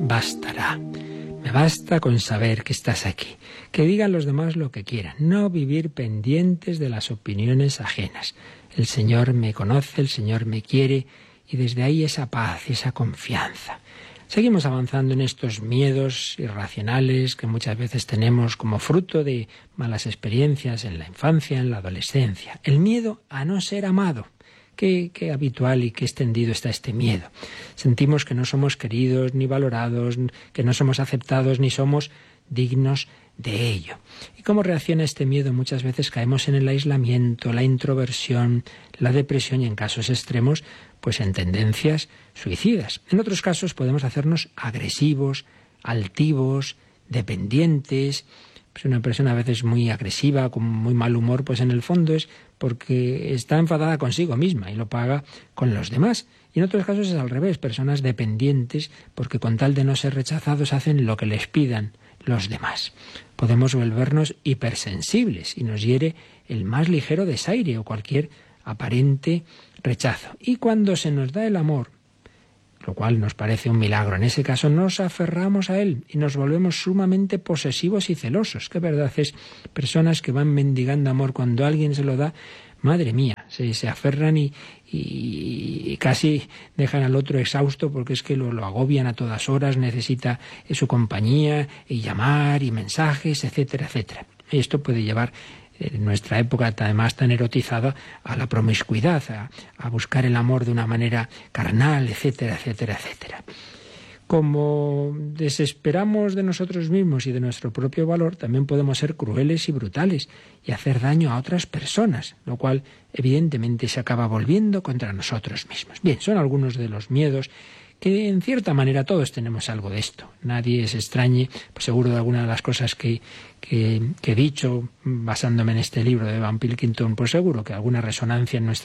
bastará. Me basta con saber que estás aquí. Que digan los demás lo que quieran. No vivir pendientes de las opiniones ajenas. El Señor me conoce, el Señor me quiere, y desde ahí esa paz, esa confianza. Seguimos avanzando en estos miedos irracionales que muchas veces tenemos como fruto de malas experiencias en la infancia, en la adolescencia. El miedo a no ser amado. Qué habitual y qué extendido está este miedo. Sentimos que no somos queridos ni valorados, que no somos aceptados ni somos dignos de ello. ¿Y cómo reacciona este miedo? Muchas veces caemos en el aislamiento, la introversión, la depresión y en casos extremos, pues en tendencias suicidas. En otros casos podemos hacernos agresivos, altivos, dependientes. Pues una persona a veces muy agresiva, con muy mal humor, pues en el fondo es porque está enfadada consigo misma y lo paga con los demás. Y en otros casos es al revés, personas dependientes porque con tal de no ser rechazados hacen lo que les pidan los demás. Podemos volvernos hipersensibles y nos hiere el más ligero desaire o cualquier aparente rechazo. Y cuando se nos da el amor, lo cual nos parece un milagro, en ese caso nos aferramos a él y nos volvemos sumamente posesivos y celosos. Que verdad es, personas que van mendigando amor cuando alguien se lo da, madre mía, se aferran y casi dejan al otro exhausto porque es que lo agobian a todas horas, necesita su compañía y llamar y mensajes, etcétera, etcétera. Y esto puede llevar en nuestra época además tan erotizada a la promiscuidad, a buscar el amor de una manera carnal, etcétera, etcétera, etcétera. Como desesperamos de nosotros mismos y de nuestro propio valor, también podemos ser crueles y brutales y hacer daño a otras personas, lo cual evidentemente se acaba volviendo contra nosotros mismos. Bien, son algunos de los miedos que en cierta manera todos tenemos algo de esto. Nadie se extrañe, pues seguro de alguna de las cosas que he dicho basándome en este libro de Van Pilkington, pues seguro que alguna resonancia en nuestra